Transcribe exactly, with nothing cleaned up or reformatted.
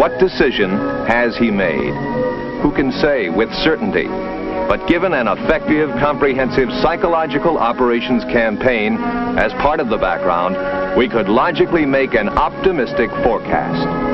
What decision has he made? Who can say with certainty? But given an effective, comprehensive psychological operations campaign as part of the background, we could logically make an optimistic forecast.